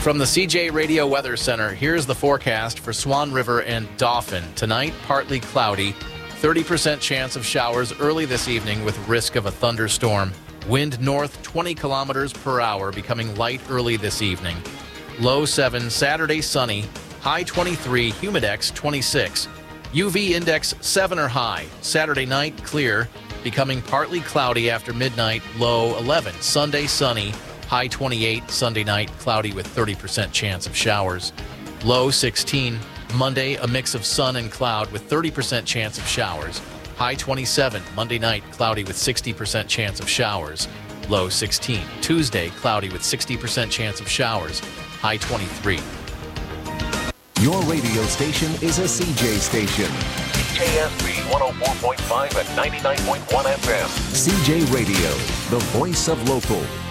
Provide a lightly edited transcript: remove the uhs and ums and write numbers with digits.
From the CJ Radio Weather Center, here's the forecast for Swan River and Dauphin. Tonight, partly cloudy, 30% chance of showers early this evening with risk of a thunderstorm. Wind north 20 kilometers per hour, becoming light early this evening. Low 7, Saturday sunny, high 23, humidex 26. UV index 7 or high. Saturday night clear, becoming partly cloudy after midnight, low 11. Sunday sunny, high 28. Sunday night cloudy with 30% chance of showers. Low 16. Monday a mix of sun and cloud with 30% chance of showers. High 27. Monday night cloudy with 60% chance of showers. Low 16. Tuesday cloudy with 60% chance of showers. High 23. Your radio station is a CJ station. KSB 104.5 and 99.1 FM. CJ Radio, the voice of local.